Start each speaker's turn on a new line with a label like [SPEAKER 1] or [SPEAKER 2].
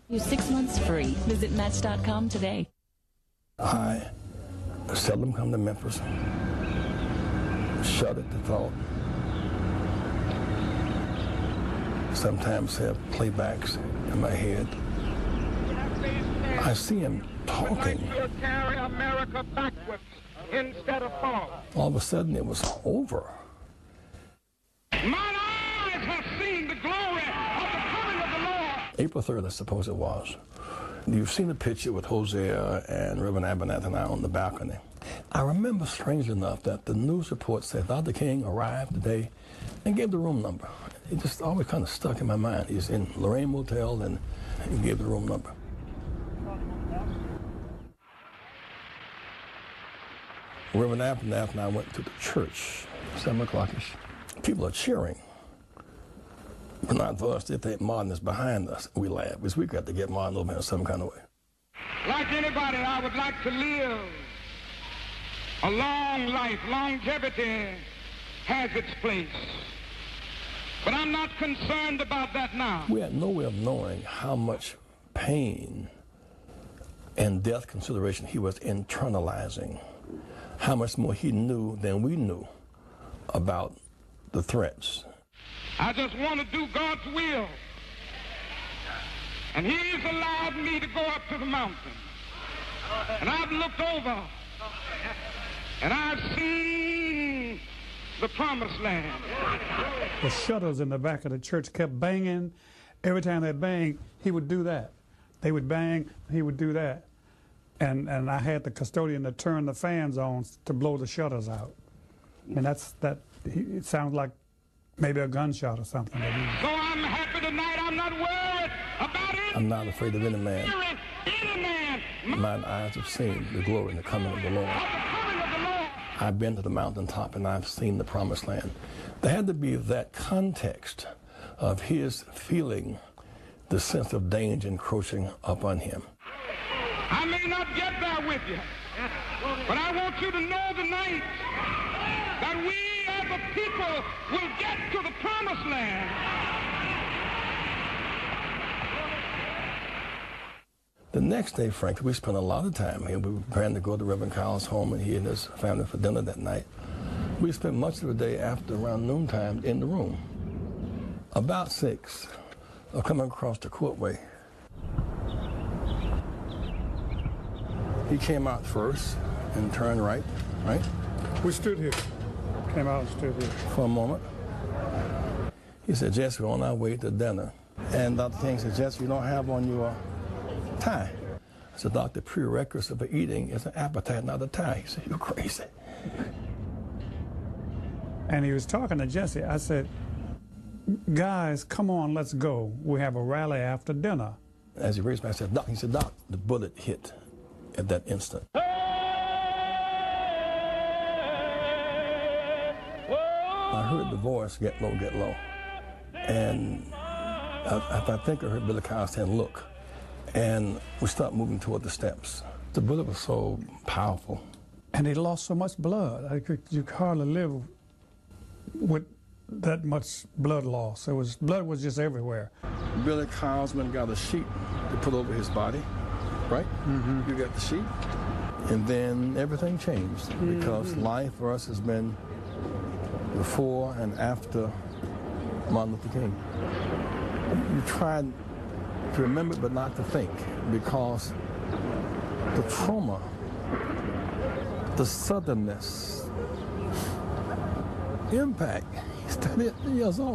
[SPEAKER 1] You 6 months free. Visit Match.com today.
[SPEAKER 2] I seldom come to Memphis. Shudder at the thought. Sometimes have playbacks in my head. I see him talking.
[SPEAKER 3] Carry America backwards instead of forward.
[SPEAKER 2] All of a sudden, it was over.
[SPEAKER 3] Mine eyes have seen the glory of the coming of the Lord.
[SPEAKER 2] April 3rd, I suppose it was. You've seen the picture with Hosea and Reverend Abernathy and I on the balcony. I remember, strangely enough, that the news report said Dr. King arrived today and gave the room number. It just always kind of stuck in my mind. He's in Lorraine Motel and he gave the room number. Reverend Abernathy and I went to the church, 7 o'clock-ish. People are cheering. But not for us. They think Martin is behind us. We laugh because we got to get Martin over in some kind of way.
[SPEAKER 3] Like anybody, I would like to live a long life. Longevity has its place. But I'm not concerned about that now.
[SPEAKER 2] We had no way of knowing how much pain and death consideration he was internalizing, how much more he knew than we knew about the threats.
[SPEAKER 3] I just want to do God's will. And He's allowed me to go up to the mountain. And I've looked over and I've seen the promised land.
[SPEAKER 4] The shutters in the back of the church kept banging. Every time they banged, he would do that. They would bang, he would do that. And I had the custodian to turn the fans on to blow the shutters out. And it sounds like maybe a gunshot or something.
[SPEAKER 3] So I'm happy tonight. I'm not worried about it.
[SPEAKER 2] I'm not afraid of any man. Mine eyes have seen the glory and the coming of the Lord. I've been to the mountaintop and I've seen the promised land. There had to be that context of his feeling the sense of danger encroaching upon him.
[SPEAKER 3] I may not get there with you, but I want you to know tonight that we as a people will get to the promised land.
[SPEAKER 2] The next day, frankly, we spent a lot of time here. We were preparing to go to Reverend Kyle's home and he and his family for dinner that night. We spent much of the day after around noontime in the room. About 6, coming across the courtway. He came out first and turned right?
[SPEAKER 4] We stood here. Came out and stood here.
[SPEAKER 2] For a moment. He said, Jesse, we're on our way to dinner. And Dr. King said, Jesse, you don't have on your tie. I said, Doctor, prerequisite for eating is an appetite, not a tie. He said, you're crazy.
[SPEAKER 4] And he was talking to Jesse. I said, guys, come on, let's go. We have a rally after dinner.
[SPEAKER 2] As he raised me, I said, Doc, he said, Doc, the bullet hit at that instant. I heard the voice get low. And I think I heard Billy Kyle saying, look. And we stopped moving toward the steps. The bullet was so powerful.
[SPEAKER 4] And he lost so much blood. You could hardly live with that much blood loss. Blood was just everywhere.
[SPEAKER 2] Billy Kyle's man got a sheet to put over his body, right? Mm-hmm. You got the sheet. And then everything changed because life for us has been before and after Martin Luther King. You tried to remember but not to think because the trauma, the suddenness, impact, he's 38 years old.